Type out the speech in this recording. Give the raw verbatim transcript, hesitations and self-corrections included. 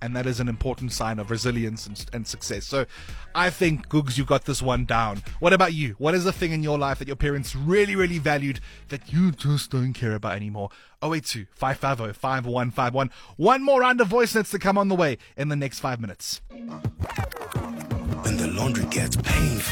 and that is an important sign of resilience and, and success. So I think, Googs, you got this one down. What about you? What is the thing in your life that your parents really, really valued that you just don't care about anymore? oh eight two, five five zero, five one five one. One more round of voice notes to come on the way in the next five minutes. When the laundry gets painful,